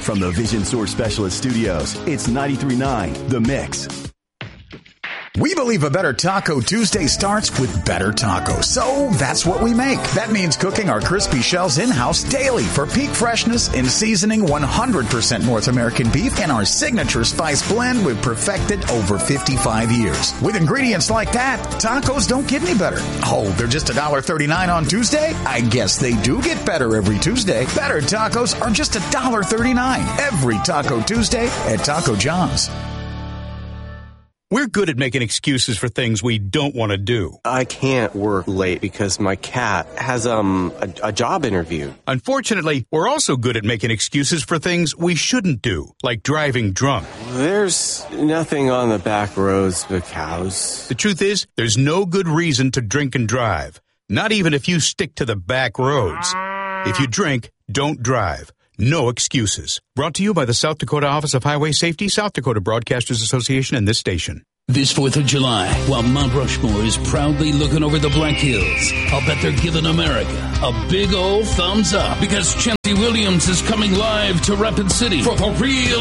From the Vision Source Specialist Studios, it's 93.9 The Mix. We believe a better Taco Tuesday starts with better tacos. So that's what we make. That means cooking our crispy shells in-house daily for peak freshness and seasoning 100% North American beef and our signature spice blend we've perfected over 55 years. With ingredients like that, tacos don't get any better. Oh, they're just $1.39 on Tuesday? I guess they do get better every Tuesday. Better tacos are just $1.39 every Taco Tuesday at Taco John's. We're good at making excuses for things we don't want to do. I can't work late because my cat has a job interview. Unfortunately, we're also good at making excuses for things we shouldn't do, like driving drunk. There's nothing on the back roads but cows. The truth is, there's no good reason to drink and drive, not even if you stick to the back roads. If you drink, don't drive. No excuses. Brought to you by the South Dakota Office of Highway Safety, South Dakota Broadcasters Association, and this station. This 4th of July, while Mount Rushmore is proudly looking over the Black Hills, I'll bet they're giving America a big old thumbs up because Chancey Williams is coming live to Rapid City for the real